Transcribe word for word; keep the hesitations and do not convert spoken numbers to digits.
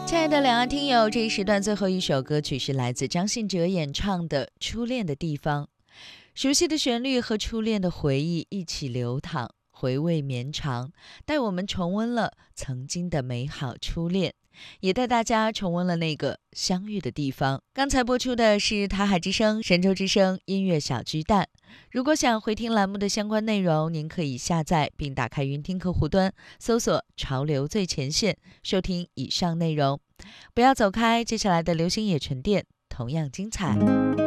亲爱的两岸听友，这一时段最后一首歌曲是来自张信哲演唱的《初恋的地方》。熟悉的旋律和初恋的回忆一起流淌，回味绵长，带我们重温了曾经的美好初恋，也带大家重温了那个相遇的地方。刚才播出的是台海之声、神州之声音乐小巨蛋。如果想回听栏目的相关内容，您可以下载并打开云听客户端，搜索潮流最前线，收听以上内容。不要走开，接下来的流行也沉淀同样精彩。